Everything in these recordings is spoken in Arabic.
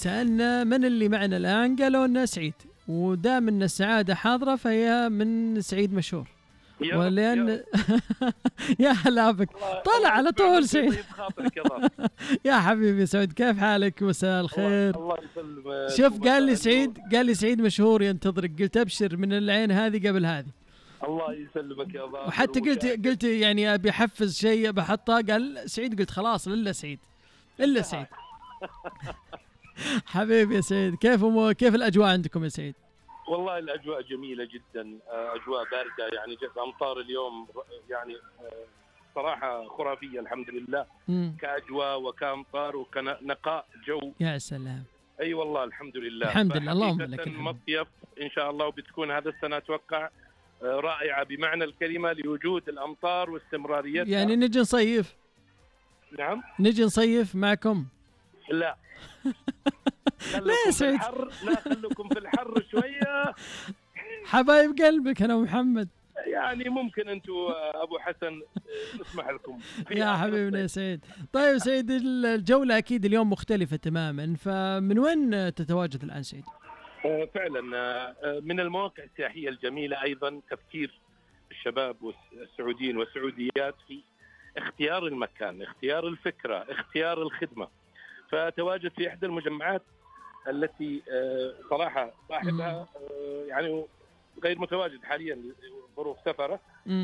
سألنا من اللي معنا الآن، قالوا لنا سعيد، ودام ان السعادة حاضرة فهي من سعيد مشهور. ولأن يا هلا بك، طلع على طول سعيد. يا حبيبي سعود، كيف حالك؟ مساء الخير. الله يسلمك. شوف قال لي سعيد مشهور ينتظرك، قلت ابشر من العين هذه قبل هذه. الله يسلمك يا ضاحي. وحتى قلت يعني ابي احفز شيء بحطه، قال سعيد، قلت خلاص الا سعيد الا سعيد. حبيبي يا سعيد، كيف الاجواء عندكم يا سعيد؟ والله الأجواء جميلة جدا، أجواء باردة، يعني جت أمطار اليوم، يعني صراحة خرافية الحمد لله. كأجواء وكأمطار وكنقاء جو. يا سلام. أي والله الحمد لله. الحمد لله، اللهم لك الحمد. مصيف إن شاء الله، وبتكون هذا السنة أتوقع رائعة بمعنى الكلمة، لوجود الأمطار واستمراريتها. يعني نجي نصيف؟ نعم نجي نصيف معكم؟ لا. لا يا سعيد، لا خلوكم في الحر شوية. حبايب قلبك أنا ومحمد. يعني ممكن أنتم أبو حسن نسمح لكم يا حبيبنا يا سعيد. طيب سعيد، الجولة أكيد اليوم مختلفة تماما، فمن وين تتواجد الآن سعيد؟ فعلا من المواقع السياحية الجميلة، أيضا تفكير الشباب والسعوديين والسعوديات في اختيار المكان، اختيار الفكرة، اختيار الخدمة. فتواجد في إحدى المجمعات التي صراحة صاحبها يعني غير متواجد حاليا لظروف سفره،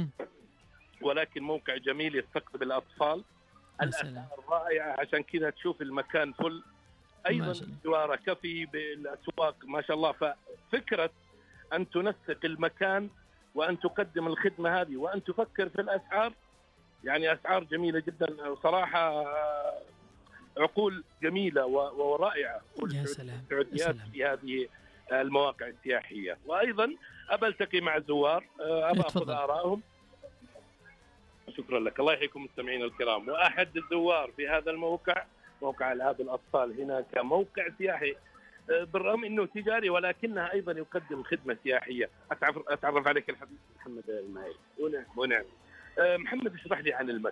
ولكن موقع جميل يستقطب الأطفال. الأسعار رائعة، عشان كذا تشوف المكان فل. أيضا جواره كفي بالأسواق ما شاء الله. ففكرة أن تنسق المكان وأن تقدم الخدمة هذه وأن تفكر في الأسعار، يعني أسعار جميلة جدا صراحة، عقول جميلة ورائعة. يا سلام. في هذه المواقع السياحية. وأيضا ألتقي مع الزوار، أخذ آرائهم. شكرا لك، الله يحييكم مستمعين الكرام. وأحد الزوار في هذا الموقع، موقع ألعاب الأطفال، هنا كموقع سياحي بالرغم أنه تجاري، ولكنها أيضا يقدم خدمة سياحية. أتعرف عليك الحبيب محمد الماهي. ونعم محمد، اشرح لي عن المكان.